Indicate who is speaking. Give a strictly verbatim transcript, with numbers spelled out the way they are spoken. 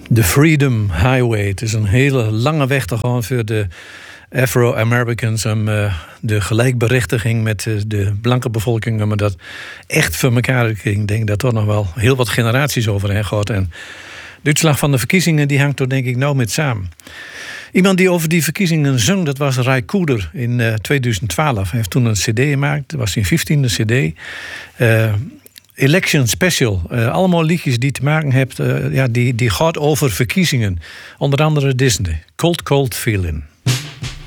Speaker 1: De Freedom Highway. Het is een hele lange weg te gaan voor de Afro-Americans om uh, de gelijkberechtiging met uh, de blanke bevolking, om dat echt voor elkaar. Ik denk dat er nog wel heel wat generaties overheen gaat. En de uitslag van de verkiezingen die hangt er denk ik nou met samen. Iemand die over die verkiezingen zong, dat was Ry Cooder in uh, tweeduizend twaalf. Hij heeft toen een cd gemaakt, dat was zijn vijftiende cd. Uh, Election Special. Uh, allemaal liedjes die te maken hebben, uh, ja, die, die gaat over verkiezingen. Onder andere Disney. Cold Cold Feeling.